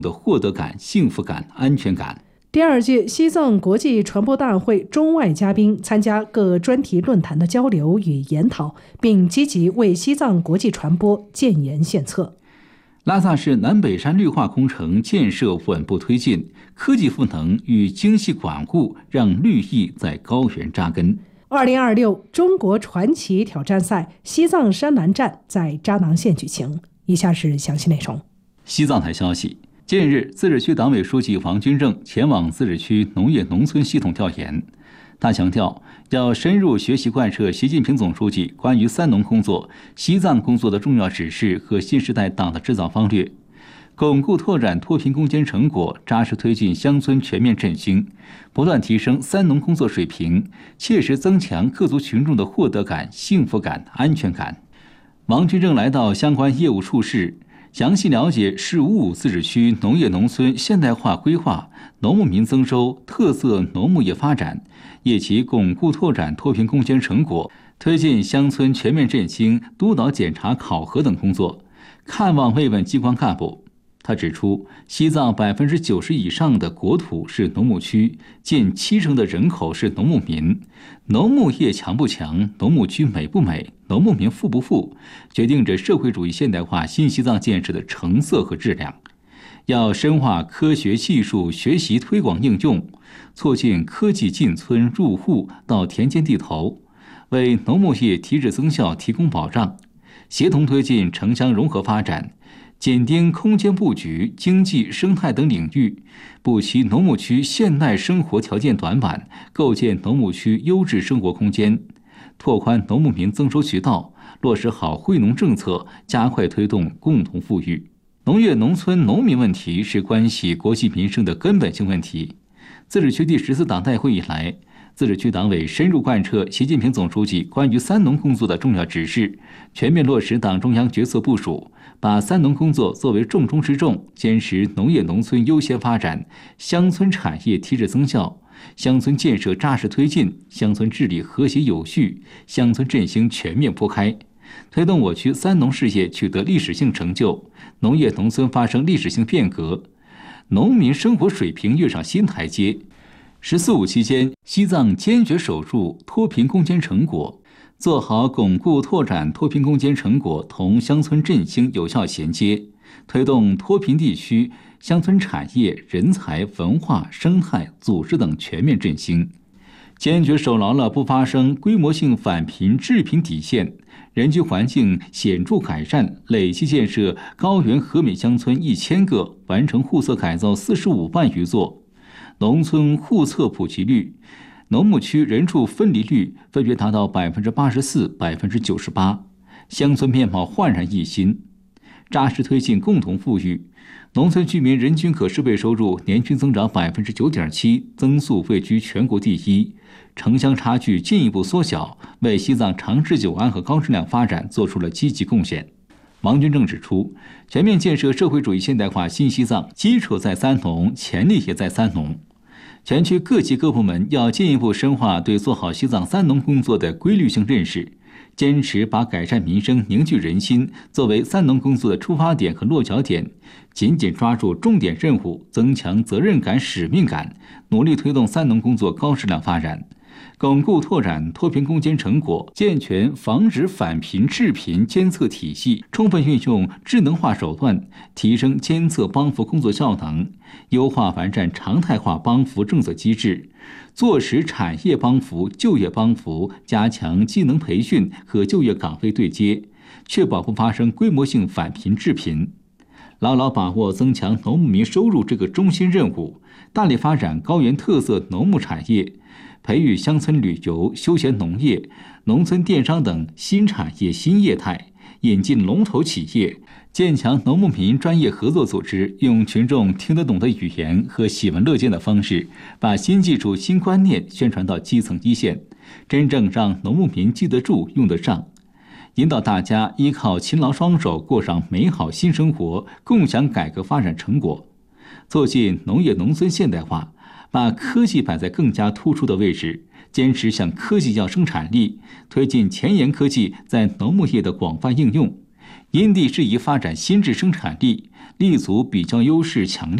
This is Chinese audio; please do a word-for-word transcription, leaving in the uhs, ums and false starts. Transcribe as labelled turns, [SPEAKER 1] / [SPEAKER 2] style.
[SPEAKER 1] 的获得感、幸福感、安全感。
[SPEAKER 2] 第二届西藏国际传播大会中外嘉宾参加各专题论坛的交流与研讨，并积极为西藏国际传播建言献策。
[SPEAKER 1] 拉萨市南北山绿化工程建设稳步推进，科技赋能与精细管护让绿意在高原扎根。
[SPEAKER 2] 二零二六中国传奇挑战赛西藏山南站在扎囊县举行。以下是详细内容。
[SPEAKER 1] 西藏台消息，近日，自治区党委书记王军正前往自治区农业农村系统调研。他强调，要深入学习贯彻习近平总书记关于三农工作、西藏工作的重要指示和新时代党的指导方略，巩固拓展脱贫攻坚成果，扎实推进乡村全面振兴，不断提升三农工作水平，切实增强各族群众的获得感、幸福感、安全感。王军正来到相关业务处室，详细了解市五五自治区农业农村现代化规划、农牧民增收、特色农牧业发展，以及巩固拓展脱贫攻坚成果、推进乡村全面振兴督导检查考核等工作，看望慰问机关干部。他指出，西藏百分之九十以上的国土是农牧区，近七成的人口是农牧民。农牧业强不强，农牧区美不美，农牧民富不富，决定着社会主义现代化新西藏建设的成色和质量。要深化科学技术学习推广应用，促进科技进村入户到田间地头，为农牧业提质增效提供保障，协同推进城乡融合发展。紧盯空间布局、经济、生态等领域，补齐农牧区现代生活条件短板，构建农牧区优质生活空间，拓宽农牧民增收渠道，落实好惠农政策，加快推动共同富裕。农业农村农民问题是关系国计民生的根本性问题。自治区第十次党代会以来，自治区党委深入贯彻习近平总书记关于三农工作的重要指示，全面落实党中央决策部署，把三农工作作为重中之重，坚持农业农村优先发展，乡村产业提质增效，乡村建设扎实推进，乡村治理和谐有序，乡村振兴全面铺开，推动我区三农事业取得历史性成就，农业农村发生历史性变革，农民生活水平跃上新台阶。十四五期间，西藏坚决守住脱贫攻坚成果，做好巩固拓展脱贫攻坚成果同乡村振兴有效衔接，推动脱贫地区乡村产业、人才、文化、生态、组织等全面振兴，坚决守牢了不发生规模性返贫致贫底线，人居环境显著改善，累计建设高原和美乡村一千个，完成户册改造四十五万余座。农村户册普及率、农牧区人畜分离率分别达到百分之八十四、百分之九十八，乡村面貌焕然一新。扎实推进共同富裕，农村居民人均可支配收入年均增长百分之九点七，增速位居全国第一，城乡差距进一步缩小，为西藏长治久安和高质量发展做出了积极贡献。王军正指出，全面建设社会主义现代化新西藏，基础在三农，潜力也在三农。全区各级各部门要进一步深化对做好西藏三农工作的规律性认识，坚持把改善民生、凝聚人心作为三农工作的出发点和落脚点，紧紧抓住重点任务，增强责任感、使命感，努力推动三农工作高质量发展，巩固拓展脱贫攻坚成果，健全防止返贫致贫监测体系，充分运用智能化手段，提升监测帮扶工作效能，优化完善常态化帮扶政策机制，坐实产业帮扶、就业帮扶，加强技能培训和就业岗位对接，确保不发生规模性返贫致贫。牢牢把握增强农牧民收入这个中心任务，大力发展高原特色农牧产业，培育乡村旅游、休闲农业、农村电商等新产业新业态，引进龙头企业，建强农牧民专业合作组织，用群众听得懂的语言和喜闻乐见的方式，把新技术、新观念宣传到基层一线，真正让农牧民记得住、用得上，引导大家依靠勤劳双手过上美好新生活，共享改革发展成果，促进农业农村现代化，把科技摆在更加突出的位置，坚持向科技要生产力，推进前沿科技在农牧业的广泛应用，因地制宜发展新质生产力， 立足比较优势强烈。